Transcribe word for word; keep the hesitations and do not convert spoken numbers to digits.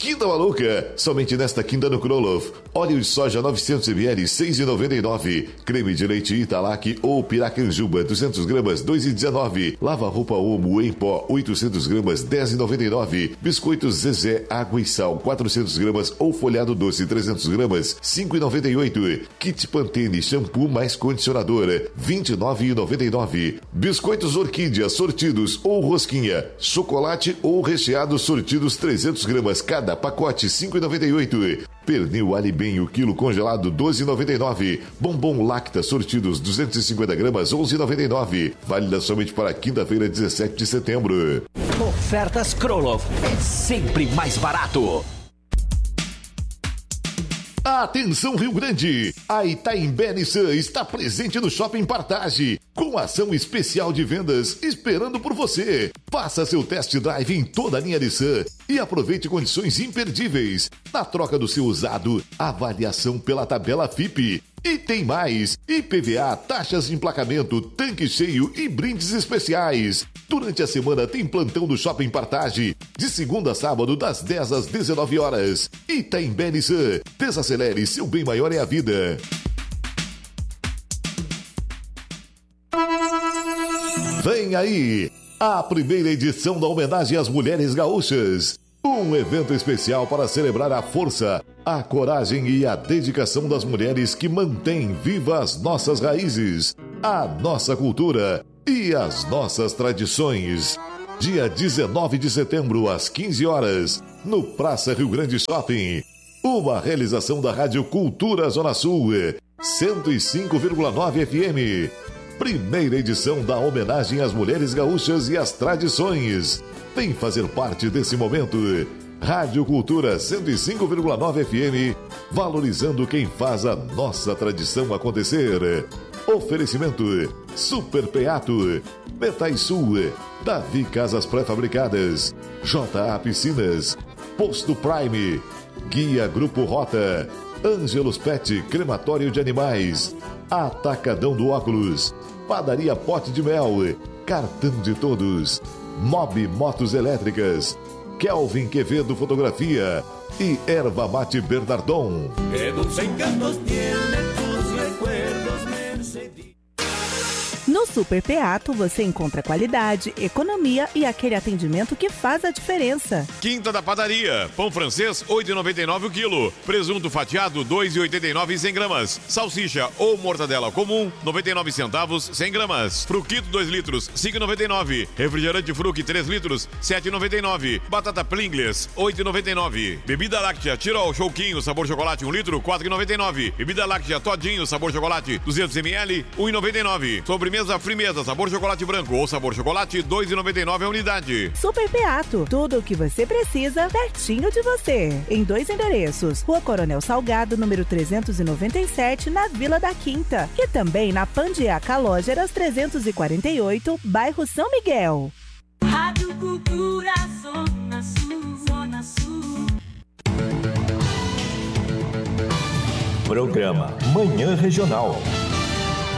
Quinta Maluca, somente nesta quinta no Kroloff. Óleo de soja novecentos mililitros, seis reais e noventa e nove centavos. Creme de leite Italac ou Piracanjuba, duzentas gramas, dois reais e dezenove centavos. Lava roupa Omo em pó, oitocentas gramas, dez reais e noventa e nove centavos. Biscoitos Zezé, água e sal, quatrocentas gramas ou folhado doce, trezentas gramas, cinco reais e noventa e oito centavos. Kit Pantene, shampoo mais condicionador, vinte e nove reais e noventa e nove centavos. Biscoitos Orquídea, sortidos ou rosquinha, chocolate ou recheado sortidos, trezentas gramas cada pacote, cinco reais e noventa e oito centavos. Pernil Alibem, o quilo congelado, doze reais e noventa e nove centavos. Bombom Lacta, sortidos, duzentas e cinquenta gramas, onze reais e noventa e nove centavos. Válida somente para quinta-feira, dezessete de setembro. Ofertas Kroloff é sempre mais barato. Atenção Rio Grande! A Itaimbé Nissan está presente no Shopping Partage, com ação especial de vendas esperando por você. Faça seu test drive em toda a linha Nissan e aproveite condições imperdíveis. Na troca do seu usado, avaliação pela tabela F I P. E tem mais! I P V A, taxas de emplacamento, tanque cheio e brindes especiais. Durante a semana tem plantão do Shopping Partage, de segunda a sábado, das dez às dezenove horas. Itaimbé Nissan, desacelere, seu bem maior é a vida. Vem aí, a primeira edição da homenagem às mulheres gaúchas. Um evento especial para celebrar a força, a coragem e a dedicação das mulheres que mantêm vivas nossas raízes, a nossa cultura e as nossas tradições. Dia dezenove de setembro, às quinze horas, no Praça Rio Grande Shopping. Uma realização da Rádio Cultura Zona Sul, cento e cinco vírgula nove F M. Primeira edição da homenagem às mulheres gaúchas e às tradições. Vem fazer parte desse momento. Rádio Cultura cento e cinco vírgula nove F M, valorizando quem faz a nossa tradição acontecer. Oferecimento Super Peato, Metais Sul, Davi Casas Pré-Fabricadas, J A Piscinas, Posto Prime, Guia Grupo Rota, Ângelos Pet Crematório de Animais, Atacadão do Óculos, Padaria Pote de Mel, Cartão de Todos, Mob Motos Elétricas, Kelvin Quevedo Fotografia e Erva Mate Bernardon. No Super Peato você encontra qualidade, economia e aquele atendimento que faz a diferença. Quinta da Padaria. Pão francês, oito reais e noventa e nove centavos o quilo. Presunto fatiado, dois reais e oitenta e nove centavos cem gramas. Salsicha ou mortadela comum, noventa e nove centavos cem gramas. Fruquito dois litros, cinco reais e noventa e nove centavos. Refrigerante Fruc três litros, sete reais e noventa e nove centavos. Batata Pringles, oito reais e noventa e nove centavos. Bebida láctea Tirol Chouquinho, sabor chocolate, um litro, quatro reais e noventa e nove centavos. Bebida láctea Todinho, sabor chocolate, duzentos mililitros, um real e noventa e nove centavos. Sobremesa Frimeza, sabor chocolate branco ou sabor chocolate, dois reais e noventa e nove centavos a unidade. Super Peato, tudo o que você precisa pertinho de você. Em dois endereços, Rua Coronel Salgado, número trezentos e noventa e sete, na Vila da Quinta. E também na Pandiaca Lógeras trezentos e quarenta e oito, bairro São Miguel. Rádio Cultura Zona Sul, Zona Sul. Programa Manhã Regional.